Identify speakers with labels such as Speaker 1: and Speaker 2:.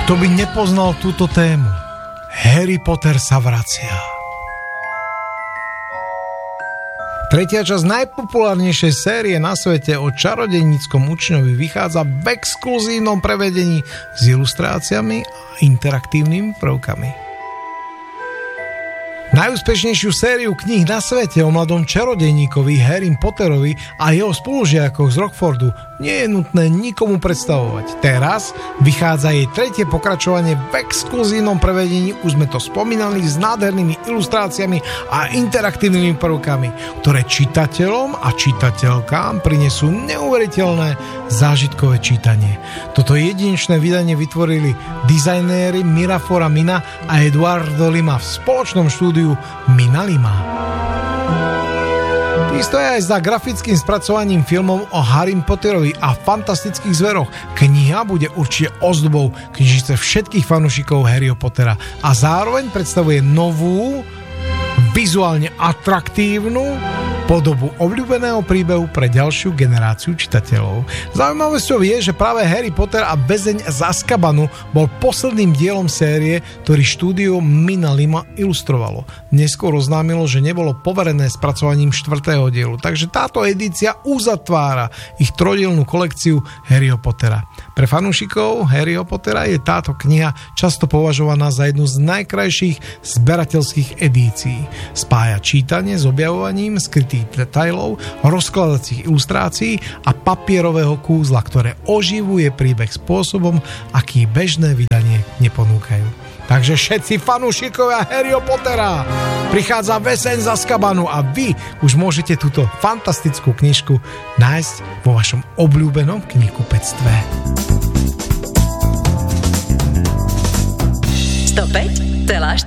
Speaker 1: Kto by nepoznal túto tému? Harry Potter sa vracia. Tretia časť najpopulárnejšej série na svete o čarodejníckom učňovi vychádza v exkluzívnom prevedení s ilustráciami a interaktívnymi prvkami. Najúspešnejšiu sériu kníh na svete o mladom čarodejníkovi Harrym Potterovi a jeho spolužiakoch z Rockfordu nie je nutné nikomu predstavovať. Teraz vychádza jej tretie pokračovanie v exkluzívnom prevedení, už sme to spomínali, s nádhernými ilustráciami a interaktívnymi prvkami, ktoré čitateľom a čitateľkám prinesú neuveriteľné zážitkové čítanie. Toto jedinečné vydanie vytvorili dizajnéri Mirafora Mina a Eduardo Lima v spoločnom štúdiu Mina Lima. Isto je aj za grafickým spracovaním filmov o Harrym Potterovi a fantastických zveroch. Kniha bude určite ozdobou knižnice všetkých fanúšikov Harryho Pottera a zároveň predstavuje novú, vizuálne atraktívnu podobu obľúbeného príbehu pre ďalšiu generáciu čitateľov. Zaujímavosťou je, že práve Harry Potter a Väzeň z Azkabanu bol posledným dielom série, ktorý štúdio Mina Lima ilustrovalo. Neskôr oznámilo, že nebolo poverené spracovaním 4. dielu, takže táto edícia uzatvára ich trojdielnú kolekciu Harryho Pottera. Pre fanúšikov Harryho Pottera je táto kniha často považovaná za jednu z najkrajších zberateľských edícií. Spája čítanie s objavovaním skrytých detailov, rozkladacích ilustrácií a papierového kúzla, ktoré oživuje príbeh spôsobom, aký bežné vydanie neponúkajú. Takže všetci fanúšikovia Harryho Pottera, prichádza Väzeň z Azkabanu a vy už môžete túto fantastickú knižku nájsť vo vašom obľúbenom knihkupectve.
Speaker 2: 105,4